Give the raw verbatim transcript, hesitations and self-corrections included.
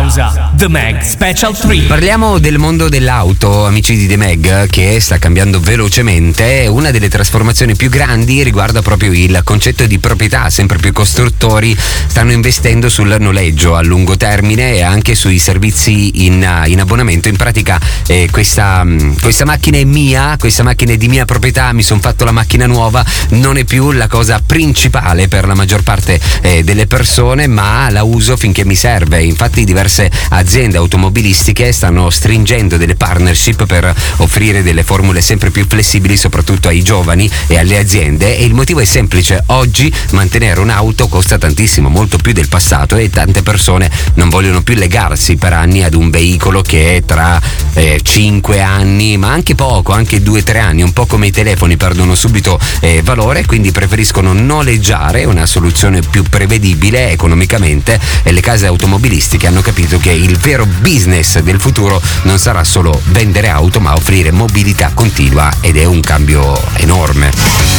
pausa. The Mag Special tre. Parliamo del mondo dell'auto, amici di The Mag, che sta cambiando velocemente. Una delle trasformazioni più grandi riguarda proprio il concetto di proprietà. Sempre più costruttori stanno investendo sul noleggio a lungo termine e anche sui servizi in, in abbonamento. In pratica eh, questa, questa macchina è mia, questa macchina è di mia proprietà, mi sono fatto la macchina nuova, non è più la cosa principale per la maggior parte eh, delle persone, ma la uso finché mi serve. Infatti diverse aziende automobilistiche stanno stringendo delle partnership per offrire delle formule sempre più flessibili soprattutto ai giovani e alle aziende, e il motivo è semplice: oggi mantenere un'auto costa tantissimo, molto più del passato, e tante persone non vogliono più legarsi per anni ad un veicolo che tra eh, cinque anni, ma anche poco, anche due tre anni, un po' come i telefoni, perdono subito eh, valore, quindi preferiscono noleggiare, una soluzione più prevedibile economicamente, e le case automobilistiche hanno capito che il vero business del futuro non sarà solo vendere auto, ma offrire mobilità continua, ed è un cambio enorme.